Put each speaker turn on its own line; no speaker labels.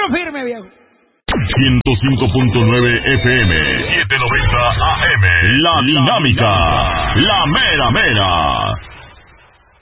firme, viejo.
105.9 FM, 790 AM, La Dinámica, la mera mera.